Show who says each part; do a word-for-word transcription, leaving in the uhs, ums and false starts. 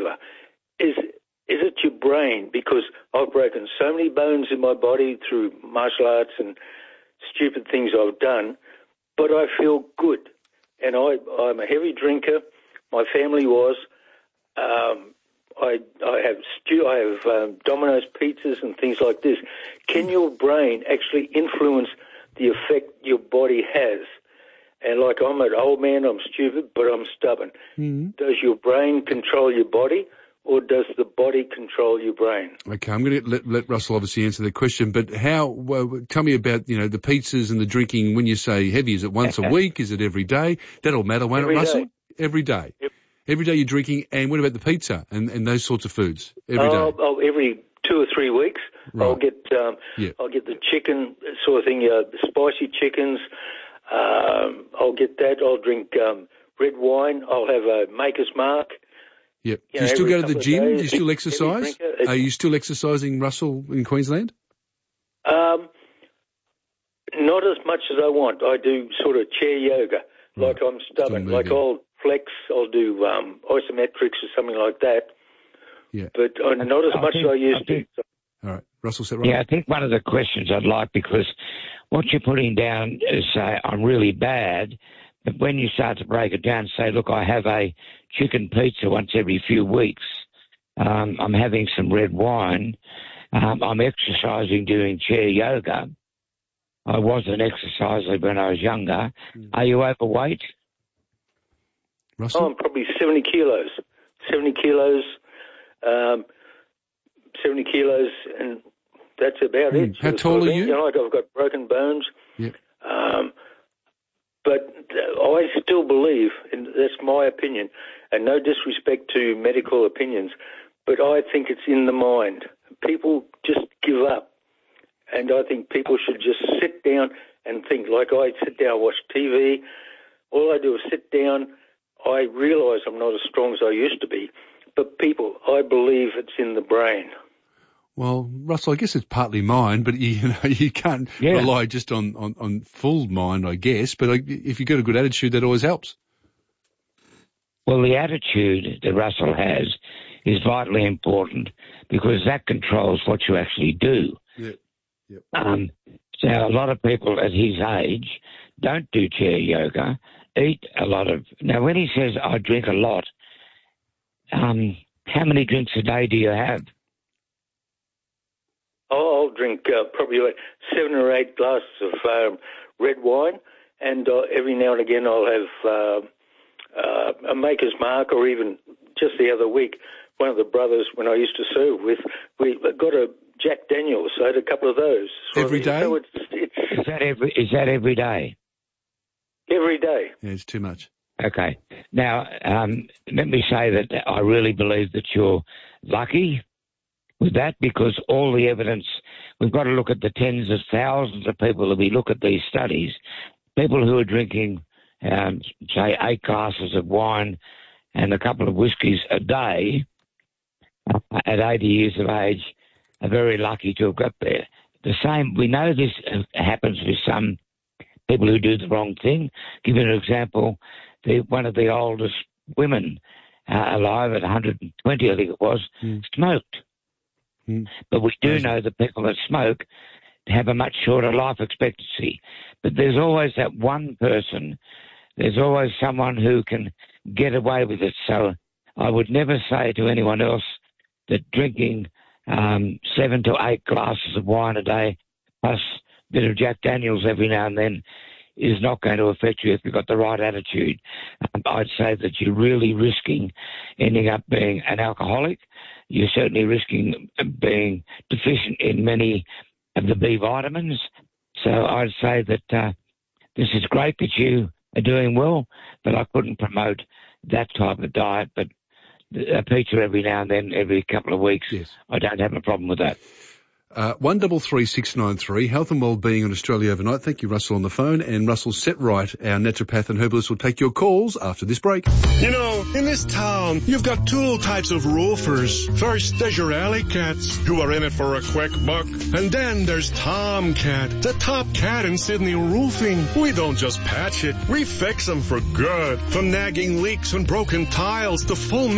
Speaker 1: whatever. Is is it your brain? Because I've broken so many bones in my body through martial arts and stupid things I've done, but I feel good. And I, I'm a heavy drinker. My family was. Um, I, I have stew, I have um, Domino's pizzas and things like this. Can your brain actually influence the effect your body has? And like I'm an old man, I'm stupid, but I'm stubborn. Mm-hmm. Does your brain control your body, or does the body control your brain?
Speaker 2: Okay, I'm going to let, let Russell obviously answer the question, but how, well, tell me about, you know, the pizzas and the drinking when you say heavy. Is it once a week? Is it every day? That'll matter, won't
Speaker 1: every
Speaker 2: it, Russell?
Speaker 1: Day.
Speaker 2: Every day.
Speaker 1: Yep.
Speaker 2: Every day you're drinking, and what about the pizza and, and those sorts of foods? Every
Speaker 1: oh,
Speaker 2: day?
Speaker 1: Oh, every two or three weeks. Right. I'll get um, yeah. I'll get the chicken sort of thing, uh, spicy chickens. Um, I'll get that. I'll drink um, red wine. I'll have a Maker's Mark.
Speaker 2: Yep. Do you, you still go to the gym? Do you still exercise? Are you still exercising, Russell, in Queensland?
Speaker 1: Um, not as much as I want. I do sort of chair yoga, right. like I'm stubborn. Like I'll flex, I'll do um, isometrics or something like that.
Speaker 2: Yeah.
Speaker 1: But uh, not as I much think, as I used I think,
Speaker 2: to. All right. Russell, is that right?
Speaker 3: Yeah, I think one of the questions I'd like, because what you're putting down is say, I'm really bad, but when you start to break it down, say, look, I have a chicken pizza once every few weeks, um, I'm having some red wine, um, I'm exercising, doing chair yoga. I was an exerciser when I was younger. Mm. Are you overweight?
Speaker 2: Russell?
Speaker 1: Oh, I'm probably seventy kilos. seventy kilos, um, seventy kilos, and that's about mm. it.
Speaker 2: How tall are you?
Speaker 1: You know, like I've got broken bones.
Speaker 2: Yep.
Speaker 1: Um, but I still believe, and that's my opinion, and no disrespect to medical opinions, but I think it's in the mind. People just give up. And I think people should just sit down and think. Like I sit down, watch T V. All I do is sit down. I realise I'm not as strong as I used to be. But people, I believe it's in the brain.
Speaker 2: Well, Russell, I guess it's partly mind, but you, you know, you can't yeah. rely just on, on, on full mind, I guess. But if you've got a good attitude, that always helps.
Speaker 3: Well, the attitude that Russell has is vitally important because that controls what you actually do.
Speaker 2: Yeah. Yep.
Speaker 3: Um, so a lot of people at his age don't do chair yoga, eat a lot of... Now, when he says, I drink a lot, um, how many drinks a day do you have?
Speaker 1: Oh, I'll drink uh, probably like seven or eight glasses of um, red wine, and uh, every now and again I'll have uh, uh, a Maker's Mark, or even just the other week, one of the brothers, when I used to serve with, we got a Jack Daniels. I had a couple of those.
Speaker 2: So every day?
Speaker 3: So it's, it's, is, that every, is that every day?
Speaker 1: Every day.
Speaker 2: Yeah, it's too much.
Speaker 3: Okay. Now, um, let me say that I really believe that you're lucky with that because all the evidence, we've got to look at the tens of thousands of people that we look at these studies, people who are drinking, um, say, eight glasses of wine and a couple of whiskies a day uh, at eighty years of age, are very lucky to have got there. The same, we know this happens with some people who do the wrong thing. Give you an example, the, one of the oldest women uh, alive at one hundred twenty, I think it was, mm. smoked. Mm. But we do know that people that smoke have a much shorter life expectancy. But there's always that one person, there's always someone who can get away with it. So I would never say to anyone else that drinking Um, seven to eight glasses of wine a day, plus a bit of Jack Daniels every now and then, is not going to affect you if you've got the right attitude. Um, I'd say that you're really risking ending up being an alcoholic. You're certainly risking being deficient in many of the B vitamins. So I'd say that uh, this is great that you are doing well, but I couldn't promote that type of diet. But a pizza every now and then, every couple of weeks,
Speaker 2: yes.
Speaker 3: I don't have a problem with that.
Speaker 2: Uh, one double three six nine three, Health and Wellbeing on Australia Overnight. Thank you, Russell, on the phone. And Russell Setright, our naturopath and herbalist, will take your calls after this break.
Speaker 4: You know, in this town, you've got two types of roofers. First, there's your alley cats, who are in it for a quick buck. And then there's Tom Cat, the top cat in Sydney roofing. We don't just patch it, we fix them for good. From nagging leaks and broken tiles to full